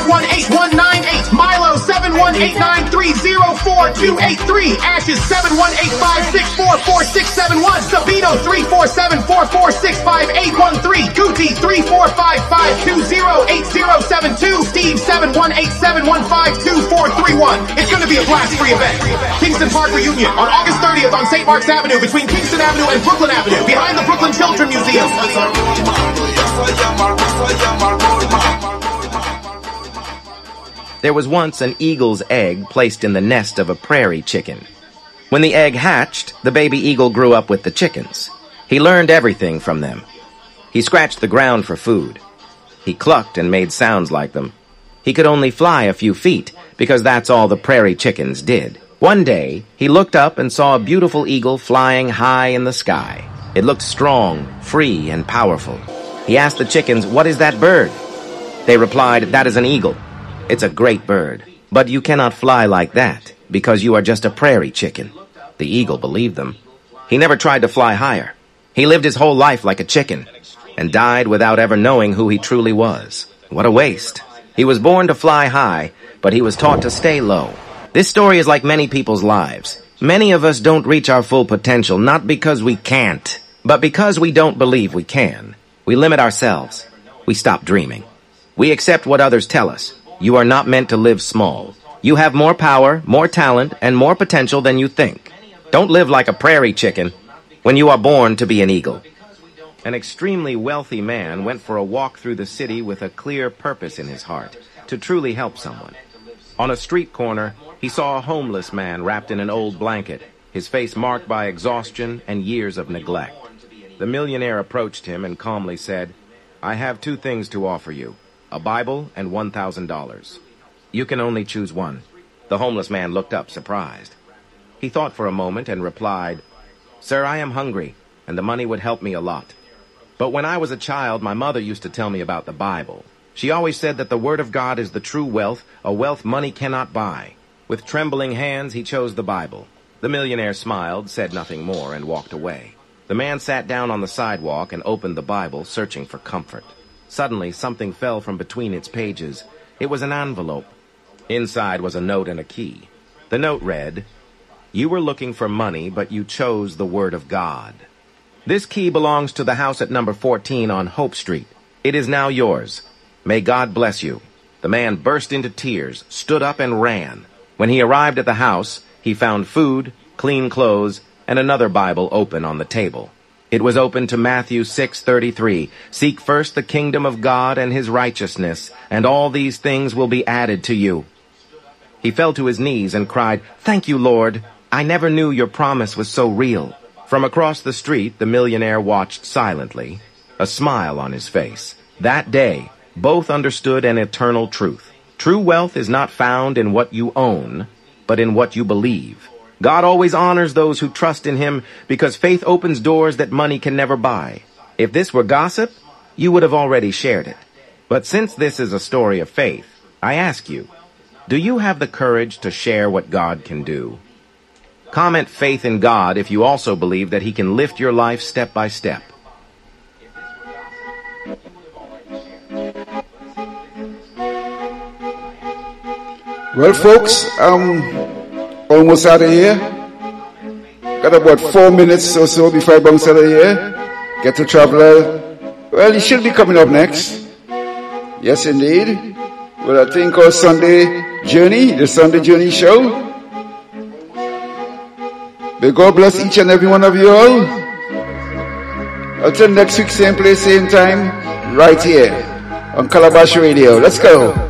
718-198. Milo 718-930-4283. Ashes 718-564-4671. Sabino 347-446-5813. Gucci 3455-208072. Steve 718-715-2431. It's going to be a blast-free event. Kingston Park Reunion on August 30th on St. Mark's Avenue between Kingston Avenue and Brooklyn Avenue behind the Brooklyn Children Museum. There was once an eagle's egg placed in the nest of a prairie chicken. When the egg hatched, the baby eagle grew up with the chickens. He learned everything from them. He scratched the ground for food. He clucked and made sounds like them. He could only fly a few feet because that's all the prairie chickens did. One day, he looked up and saw a beautiful eagle flying high in the sky. It looked strong, free, and powerful. He asked the chickens, "What is that bird?" They replied, "That is an eagle. It's a great bird, but you cannot fly like that because you are just a prairie chicken." The eagle believed them. He never tried to fly higher. He lived his whole life like a chicken and died without ever knowing who he truly was. What a waste. He was born to fly high, but he was taught to stay low. This story is like many people's lives. Many of us don't reach our full potential, not because we can't, but because we don't believe we can. We limit ourselves. We stop dreaming. We accept what others tell us. You are not meant to live small. You have more power, more talent, and more potential than you think. Don't live like a prairie chicken when you are born to be an eagle. An extremely wealthy man went for a walk through the city with a clear purpose in his heart, to truly help someone. On a street corner, he saw a homeless man wrapped in an old blanket, his face marked by exhaustion and years of neglect. The millionaire approached him and calmly said, "I have two things to offer you, a Bible and $1,000. You can only choose one." The homeless man looked up, surprised. He thought for a moment and replied, "Sir, I am hungry, and the money would help me a lot. But when I was a child, my mother used to tell me about the Bible. She always said that the Word of God is the true wealth, a wealth money cannot buy." With trembling hands, he chose the Bible. The millionaire smiled, said nothing more, and walked away. The man sat down on the sidewalk and opened the Bible, searching for comfort. Suddenly, something fell from between its pages. It was an envelope. Inside was a note and a key. The note read, "You were looking for money, but you chose the Word of God. This key belongs to the house at number 14 on Hope Street. It is now yours. May God bless you." The man burst into tears, stood up, and ran. When he arrived at the house, he found food, clean clothes, and another Bible open on the table. It was open to Matthew 6:33. "Seek first the kingdom of God and his righteousness, and all these things will be added to you." He fell to his knees and cried, "Thank you, Lord. I never knew your promise was so real." From across the street, the millionaire watched silently, a smile on his face. That day, both understood an eternal truth. True wealth is not found in what you own, but in what you believe. God always honors those who trust in him because faith opens doors that money can never buy. If this were gossip, you would have already shared it. But since this is a story of faith, I ask you, do you have the courage to share what God can do? Comment faith in God if you also believe that he can lift your life step by step. Well, folks, almost out of here. Got about 4 minutes or so before I bounce out of here. Get to Traveler. Well, he should be coming up next. Yes, indeed. Well, I think our Sunday Journey, the Sunday Journey show. May God bless each and every one of you all. Until next week, same place, same time, right here on Calabash Radio. Let's go.